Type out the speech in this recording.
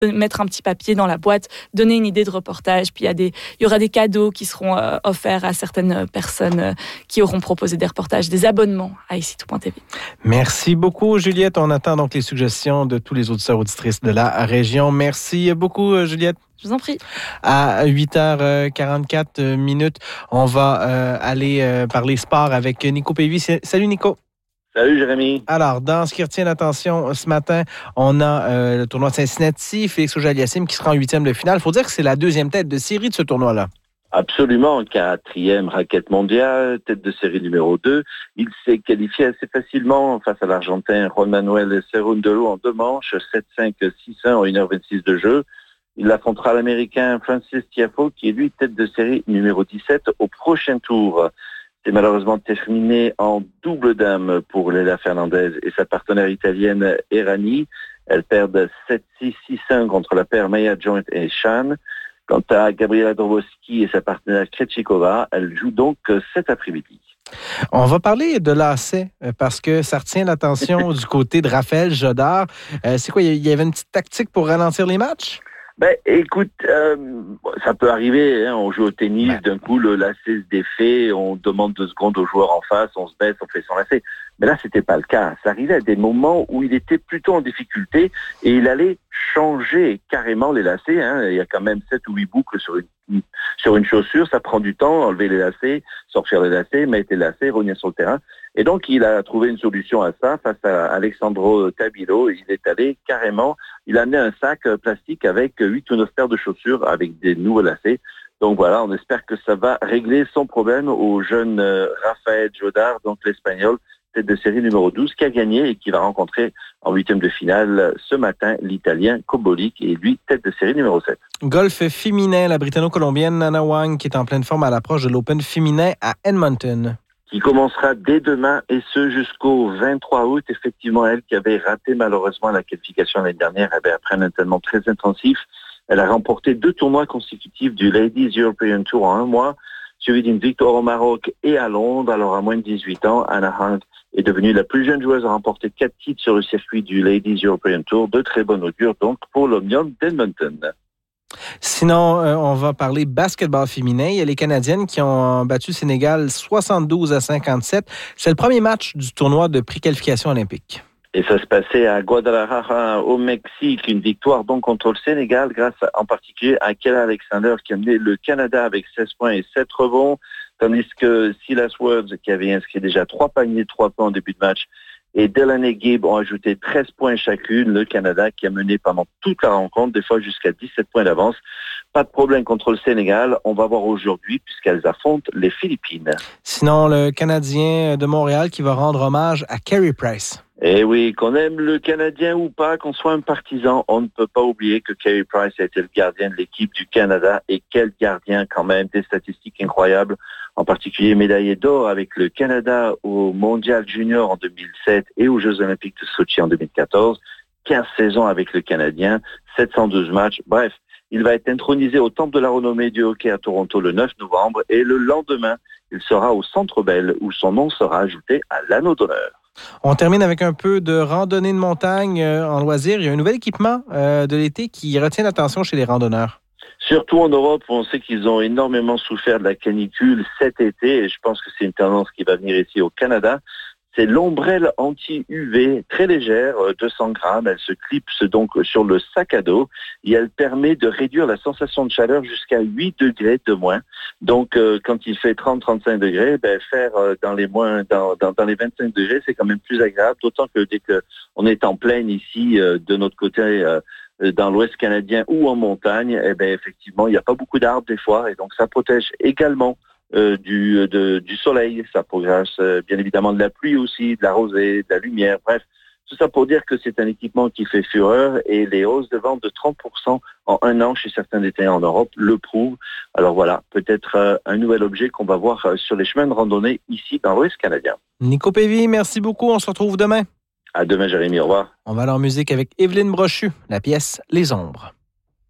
mettre un petit papier dans la boîte, donner une idée de reportage. Puis il y aura des cadeaux qui seront offerts à certaines personnes qui auront proposé des reportages, des abonnements à ici-tout.tv. Merci beaucoup, Juliette. On attend donc les suggestions de tous les auditeurs auditrices de la région. Merci beaucoup, Juliette. Je vous en prie. À 8h44, on va aller parler sport avec Nico Pévy. Salut, Nico. Salut, Jérémy. Alors, dans ce qui retient l'attention ce matin, on a le tournoi de Cincinnati, Félix Auger-Aliassime qui sera en 8e de finale. Il faut dire que c'est la 2e tête de série de ce tournoi-là. Absolument, 4e raquette mondiale, tête de série numéro 2. Il s'est qualifié assez facilement face à l'Argentin Juan Manuel Cerúndolo en 2 manches, 7-5, 6-1 en 1h26 de jeu. Il affrontera l'Américain Francis Tiafoe, qui est lui tête de série numéro 17 au prochain tour. C'est malheureusement terminé en double dame pour Leylah Fernandez et sa partenaire italienne Errani. Elles perdent 7-6, 6-1 contre la paire Maya Joint et Shan. Quant à Gabriela Drobowski et sa partenaire Krejcikova, elle joue donc cet après-midi. On va parler de l'AC parce que ça retient l'attention du côté de Raphaël Jodard. C'est quoi, il y avait une petite tactique pour ralentir les matchs? Ben, écoute, ça peut arriver, hein, on joue au tennis, d'un coup le lacet se défait, on demande 2 secondes au joueur en face, on se baisse, on fait son lacet. Mais là, c'était pas le cas. Ça arrivait à des moments où il était plutôt en difficulté et il allait changer carrément les lacets. Hein. Il y a quand même 7 ou 8 boucles sur une chaussure, ça prend du temps, enlever les lacets, sortir les lacets, mettre les lacets, revenir sur le terrain. Et donc, il a trouvé une solution à ça face à Alexandro Tabilo. Il est allé carrément, il a amené un sac plastique avec 8 ou 9 paires de chaussures avec des nouveaux lacets. Donc voilà, on espère que ça va régler son problème au jeune Raphaël Jodard, donc l'Espagnol, tête de série numéro 12, qui a gagné et qui va rencontrer en 8e de finale ce matin l'Italien Koboli, qui est lui tête de série numéro 7. Golf féminin, la britanno-colombienne Nana Wang, qui est en pleine forme à l'approche de l'Open féminin à Edmonton. Qui commencera dès demain et ce jusqu'au 23 août. Effectivement, elle qui avait raté malheureusement la qualification l'année dernière, après un entraînement très intensif, elle a remporté 2 tournois consécutifs du Ladies European Tour en 1 mois, suivi d'une victoire au Maroc et à Londres. Alors à moins de 18 ans, Anna Hunt est devenue la plus jeune joueuse à remporter 4 titres sur le circuit du Ladies European Tour. De très bonne augure donc pour l'Omnium d'Edmonton. Sinon, on va parler basketball féminin. Il y a les Canadiennes qui ont battu le Sénégal 72-57. C'est le premier match du tournoi de préqualification olympique. Et ça se passait à Guadalajara, au Mexique. Une victoire donc contre le Sénégal grâce en particulier à Kayla Alexander qui a mené le Canada avec 16 points et 7 rebonds. Tandis que Silas Words, qui avait inscrit déjà 3 paniers de 3 points en début de match, et Delaney Gibb ont ajouté 13 points chacune. Le Canada qui a mené pendant toute la rencontre, des fois jusqu'à 17 points d'avance. Pas de problème contre le Sénégal. On va voir aujourd'hui puisqu'elles affrontent les Philippines. Sinon, le Canadien de Montréal qui va rendre hommage à Carey Price. Eh oui, qu'on aime le Canadien ou pas, qu'on soit un partisan, on ne peut pas oublier que Carey Price a été le gardien de l'équipe du Canada. Et quel gardien quand même, des statistiques incroyables, en particulier médaillé d'or avec le Canada au Mondial Junior en 2007 et aux Jeux Olympiques de Sochi en 2014. 15 saisons avec le Canadien, 712 matchs, bref. Il va être intronisé au Temple de la renommée du hockey à Toronto le 9 novembre et le lendemain, il sera au Centre Bell où son nom sera ajouté à l'anneau d'honneur. On termine avec un peu de randonnée de montagne en loisir. Il y a un nouvel équipement de l'été qui retient l'attention chez les randonneurs. Surtout en Europe, on sait qu'ils ont énormément souffert de la canicule cet été et je pense que c'est une tendance qui va venir ici au Canada. C'est l'ombrelle anti-UV très légère, 200 grammes. Elle se clipse donc sur le sac à dos et elle permet de réduire la sensation de chaleur jusqu'à 8 degrés de moins. Donc, quand il fait 30-35 degrés, faire dans les 25 degrés, c'est quand même plus agréable. D'autant que dès qu'on est en plaine ici, de notre côté, dans l'Ouest canadien ou en montagne, effectivement, il n'y a pas beaucoup d'arbres des fois et donc ça protège également du soleil, ça progresse bien évidemment de la pluie aussi, de la rosée, de la lumière, bref, tout ça pour dire que c'est un équipement qui fait fureur et les hausses de vente de 30% en 1 an chez certains détaillants en Europe le prouvent. Alors voilà, peut-être un nouvel objet qu'on va voir sur les chemins de randonnée ici dans l'Ouest canadien. Nico Pévy, merci beaucoup, on se retrouve demain. À demain Jérémy, au revoir. On va aller en musique avec Evelyne Brochu, la pièce Les Ombres.